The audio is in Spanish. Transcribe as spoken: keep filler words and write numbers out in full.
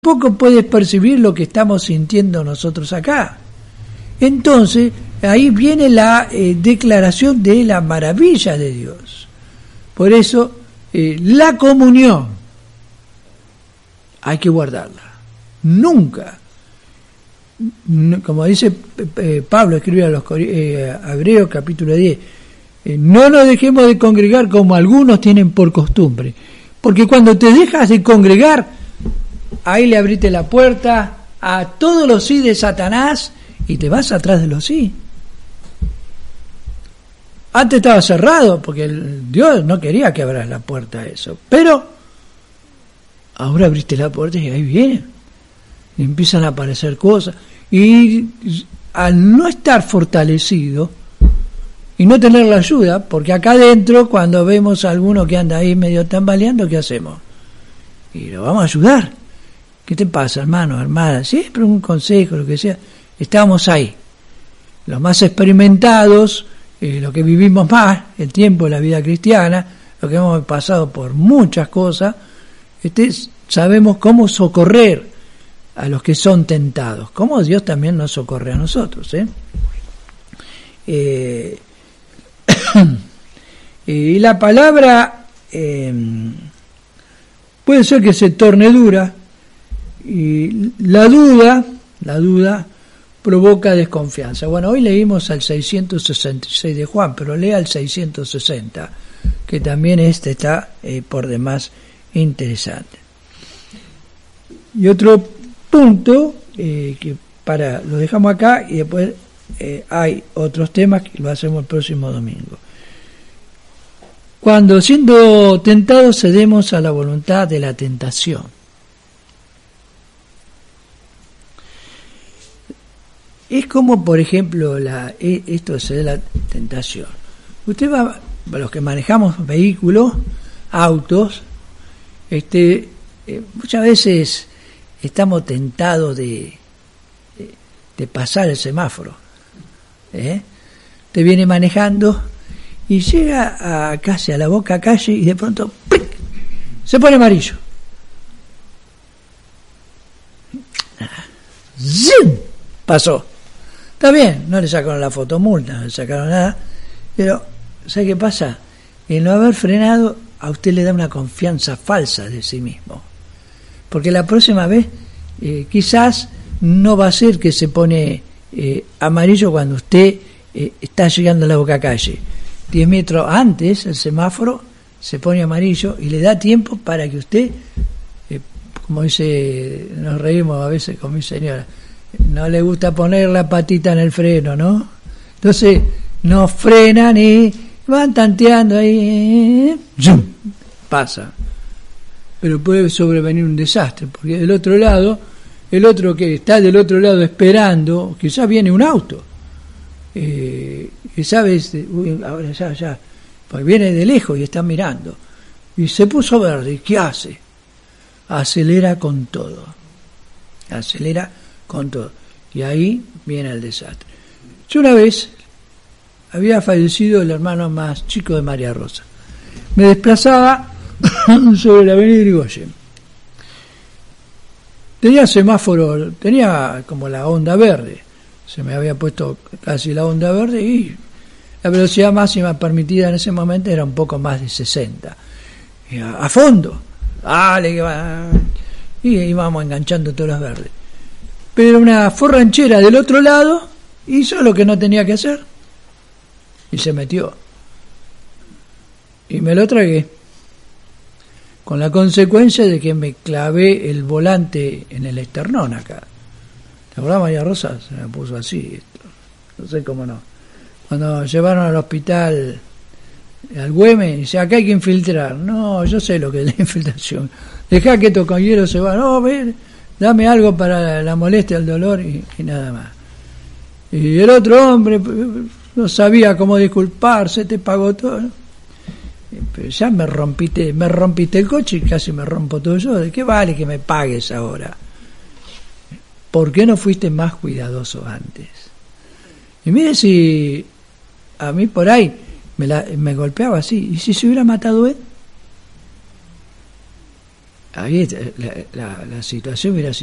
tampoco puedes percibir lo que estamos sintiendo nosotros acá. Entonces, ahí viene la eh, declaración de la maravilla de Dios. Por eso, eh, la comunión hay que guardarla. Nunca, como dice eh, Pablo, escribe a los eh, Hebreos capítulo diez, eh, no nos dejemos de congregar como algunos tienen por costumbre, porque cuando te dejas de congregar, ahí le abriste la puerta a todos los sí de Satanás y te vas atrás de los sí. Antes estaba cerrado porque el Dios no quería que abras la puerta a eso, pero ahora abriste la puerta y ahí vienen, y empiezan a aparecer cosas, y al no estar fortalecido y no tener la ayuda, porque acá adentro cuando vemos a alguno que anda ahí medio tambaleando, ¿qué hacemos? Y lo vamos a ayudar. ¿Qué te pasa, hermano, hermana? Siempre un consejo, lo que sea. Estamos ahí, los más experimentados, eh, los que vivimos más el tiempo de la vida cristiana, los que hemos pasado por muchas cosas, este, sabemos cómo socorrer a los que son tentados, cómo Dios también nos socorre a nosotros, ¿eh? Eh, y la palabra eh, puede ser que se torne dura, y la duda, la duda provoca desconfianza. Bueno, hoy leímos al seiscientos sesenta y seis de Juan, pero lea el seiscientos sesenta, que también este está eh, por demás interesante. Y otro punto eh, que para lo dejamos acá, y después eh, hay otros temas que lo hacemos el próximo domingo. Cuando siendo tentados cedemos a la voluntad de la tentación. Es como, por ejemplo, la, esto es la tentación. Usted va, los que manejamos vehículos, autos, este, eh, muchas veces estamos tentados de, de, de pasar el semáforo. ¿eh? Te viene manejando y llega a casi a la boca calle y de pronto ¡plic! Se pone amarillo. ¡Zim! Pasó. Está bien, no le sacaron la fotomulta, no le sacaron nada, pero ¿sabe qué pasa? El no haber frenado a usted le da una confianza falsa de sí mismo, porque la próxima vez eh, quizás no va a ser que se pone eh, amarillo cuando usted eh, está llegando a la boca calle. Diez metros antes el semáforo se pone amarillo y le da tiempo para que usted, eh, como dice, nos reímos a veces con mi señora, no le gusta poner la patita en el freno, ¿no? Entonces no frenan y van tanteando ahí, ¡zum! Pasa. Pero puede sobrevenir un desastre, porque del otro lado, el otro que está del otro lado esperando, quizás viene un auto, eh, y sabes, uy, ahora ya, ya, pues viene de lejos y está mirando, y se puso verde, ¿qué hace? Acelera con todo, acelera con todo, y ahí viene el desastre. Yo una vez había fallecido el hermano más chico de María Rosa. Me desplazaba sobre la avenida Irigoyen. Tenía semáforo, tenía como la onda verde, se me había puesto casi la onda verde y la velocidad máxima permitida en ese momento era un poco más de sesenta. Y a, a fondo, dale que va, y íbamos enganchando todas las verdes. Pero una forranchera del otro lado hizo lo que no tenía que hacer y se metió y me lo tragué, con la consecuencia de que me clavé el volante en el esternón acá. ¿Te acordás, María Rosa? Se me puso así esto. No sé cómo no. Cuando llevaron al hospital al Güemes, dice, acá hay que infiltrar. No, yo sé lo que es la infiltración. Dejá que estos compañeros se van. No, ver, dame algo para la molestia, el dolor y, y nada más. Y el otro hombre no sabía cómo disculparse, te pagó todo, ¿no? Pero ya me rompiste, me rompiste el coche y casi me rompo todo yo. ¿De qué vale que me pagues ahora? ¿Por qué no fuiste más cuidadoso antes? Y mire si a mí por ahí me, la, me golpeaba así. ¿Y si se hubiera matado él? ahí la, la, la situación hubiera sido